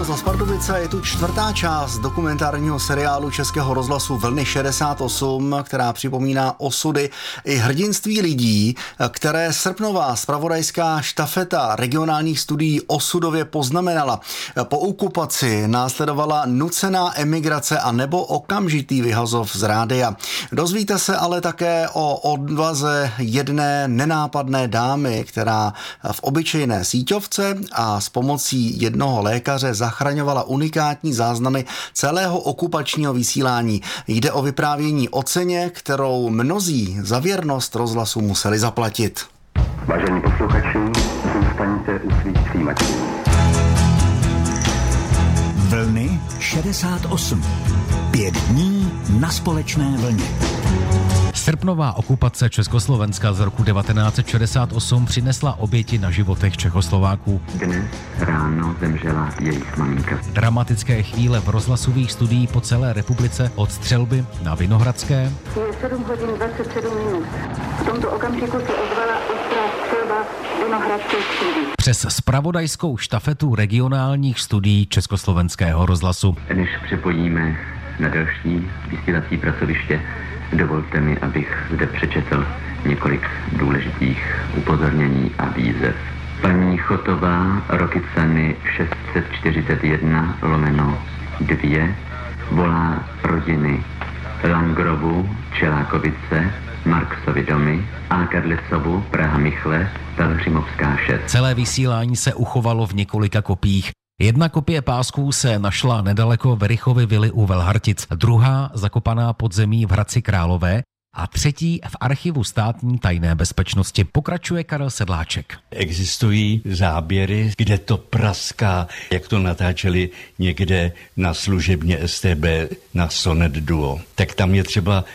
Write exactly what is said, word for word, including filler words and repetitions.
rozhlas Pardubice, je tu čtvrtá část dokumentárního seriálu Českého rozhlasu Vlny šedesát osm, která připomíná osudy i hrdinství lidí, které srpnová zpravodajská štafeta regionálních studií osudově poznamenala. Po okupaci následovala nucená emigrace a nebo okamžitý vyhazov z rádia. Dozvíte se ale také o odvaze jedné nenápadné dámy, která v obyčejné síťovce a s pomocí jednoho lékaře zachraňovala unikátní záznamy celého okupačního vysílání. Jde o vyprávění o ceně, kterou mnozí za věrnost rozhlasu museli zaplatit. Vážení posluchači, zůstaňte u svých přijímačů. Vlny šedesát osm. Pět dní na společné vlně. Srpnová okupace Československa z roku devatenáct set šedesát osm přinesla oběti na životech Čechoslováků. Dnes ráno zemřela jejich maminka. Dramatické chvíle v rozhlasových studiích po celé republice od Střelby na Vinohradské. Je sedm hodin dvacet sedm minut. V tomto okamžiku se ozvala ostrá střelba Vinohradské třídy. Přes zpravodajskou štafetu regionálních studií Československého rozhlasu. Než přepojíme na další vysílací pracoviště, dovolte mi, abych zde přečetl několik důležitých upozornění a výzev. Paní Chotová, roky ceny šest set čtyřicet jedna lomeno dva, volá rodiny Langrovu, Čelákovice, Marksovy domy, a Karlicovu, Praha Michle, Pelhřimovská šest. Celé vysílání se uchovalo v několika kopiích. Jedna kopie pásků se našla nedaleko Verichovy vily u Velhartic, druhá zakopaná pod zemí v Hradci Králové a třetí v archivu státní tajné bezpečnosti. Pokračuje Karel Sedláček. Existují záběry, kde to praská, jak to natáčeli někde na služebně S T B na Sonet Duo. Tak tam je třeba